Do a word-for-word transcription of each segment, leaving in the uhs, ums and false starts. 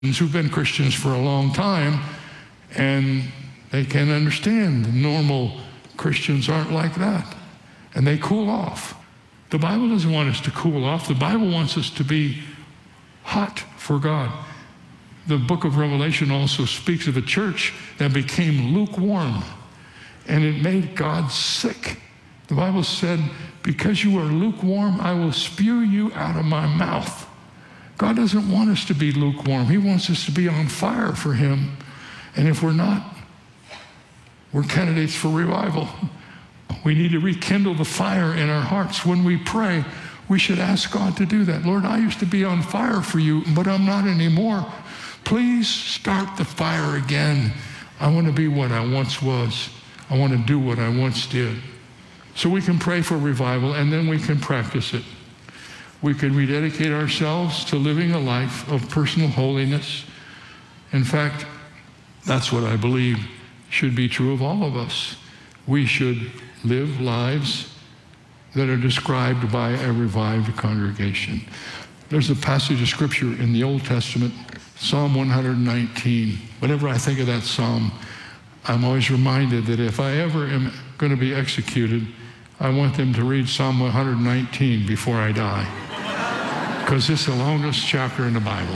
who've been Christians for a long time, and they can understand the normal Christians aren't like that, and they cool off. The Bible doesn't want us to cool off. The Bible wants us to be hot for God. The book of Revelation also speaks of a church that became lukewarm, and it made God sick. The Bible said, because you are lukewarm, I will spew you out of my mouth. God doesn't want us to be lukewarm. He wants us to be on fire for him. And if we're not, we're candidates for revival. We need to rekindle the fire in our hearts. When we pray, we should ask God to do that. Lord, I used to be on fire for you, but I'm not anymore. Please start the fire again. I want to be what I once was. I want to do what I once did. So we can pray for revival, and then we can practice it. We can rededicate ourselves to living a life of personal holiness. In fact, that's what I believe should be true of all of us. We should live lives that are described by a revived congregation. There's a passage of scripture in the Old Testament, Psalm one nineteen. Whenever I think of that psalm, I'm always reminded that if I ever am going to be executed, I want them to read Psalm one nineteen before I die, because it's the longest chapter in the Bible.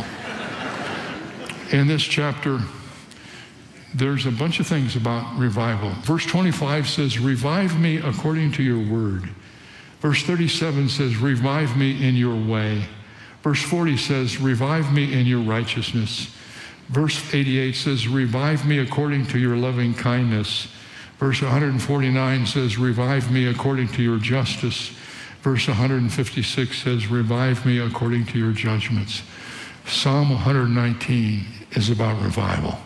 In this chapter, there's a bunch of things about revival. Verse twenty-five says, revive me according to your word. Verse thirty-seven says, revive me in your way. Verse forty says, revive me in your righteousness. Verse eighty-eight says, revive me according to your loving kindness. Verse one forty-nine says, revive me according to your justice. Verse one fifty-six says, revive me according to your judgments. Psalm one nineteen is about revival.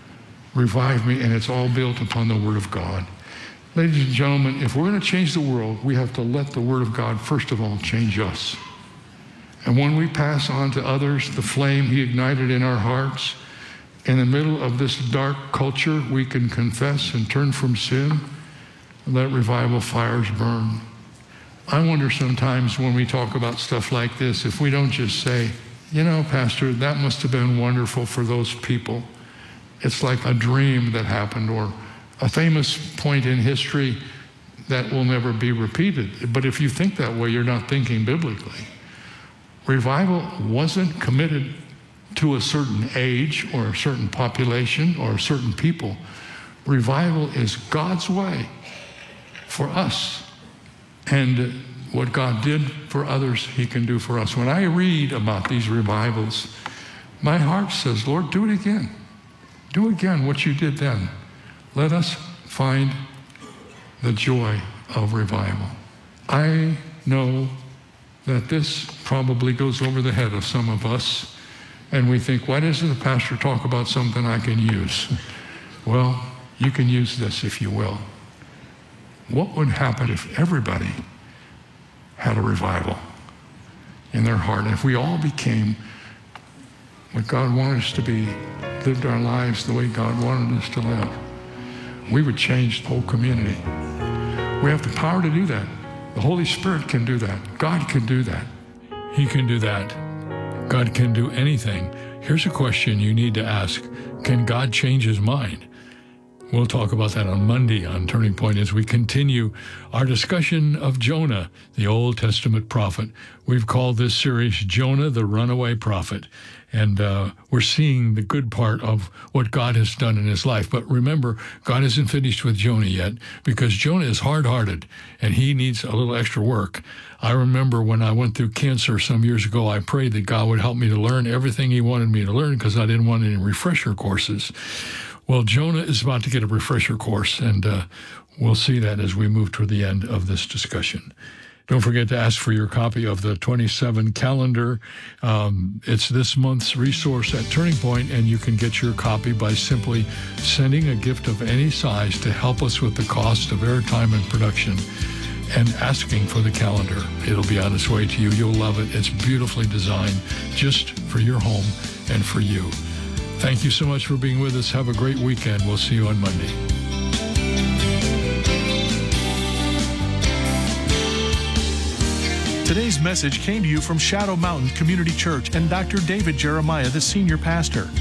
Revive me, and it's all built upon the Word of God. Ladies and gentlemen, if we're going to change the world, we have to let the Word of God, first of all, change us. And when we pass on to others the flame He ignited in our hearts, in the middle of this dark culture, we can confess and turn from sin and let revival fires burn. I wonder sometimes when we talk about stuff like this, if we don't just say, you know, Pastor, that must have been wonderful for those people. It's like a dream that happened, or a famous point in history that will never be repeated. But if you think that way, you're not thinking biblically. Revival wasn't committed to a certain age or a certain population or certain people. Revival is God's way for us. And what God did for others, He can do for us. When I read about these revivals, my heart says, Lord, do it again. Do again what you did then. Let us find the joy of revival. I know that this probably goes over the head of some of us, and we think, why doesn't the pastor talk about something I can use? Well, you can use this if you will. What would happen if everybody had a revival in their heart? And if we all became what God wanted us to be, lived our lives the way God wanted us to live, we would change the whole community. We have the power to do that. The Holy Spirit can do that. God can do that. He can do that. God can do anything. Here's a question you need to ask. Can God change His mind? We'll talk about that on Monday on Turning Point as we continue our discussion of Jonah, the Old Testament prophet. We've called this series Jonah, the Runaway Prophet. And uh, we're seeing the good part of what God has done in his life. But remember, God isn't finished with Jonah yet, because Jonah is hard-hearted and he needs a little extra work. I remember when I went through cancer some years ago, I prayed that God would help me to learn everything He wanted me to learn, because I didn't want any refresher courses. Well, Jonah is about to get a refresher course, and uh, we'll see that as we move toward the end of this discussion. Don't forget to ask for your copy of the twenty-seven calendar. Um, it's this month's resource at Turning Point, and you can get your copy by simply sending a gift of any size to help us with the cost of airtime and production, and asking for the calendar. It'll be on its way to you. You'll love it. It's beautifully designed just for your home and for you. Thank you so much for being with us. Have a great weekend. We'll see you on Monday. Today's message came to you from Shadow Mountain Community Church and Doctor David Jeremiah, the senior pastor.